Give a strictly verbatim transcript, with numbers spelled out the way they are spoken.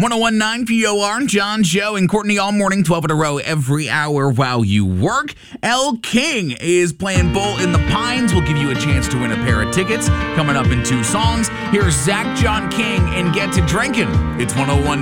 ten19 P O R, John, Joe, and Courtney all morning, twelve in a row, every hour while you work. Elle King is playing Bull in the Pines. We'll give you a chance to win a pair of tickets coming up in two songs. Here's Zach John King and Get to Drinking. It's ten nineteen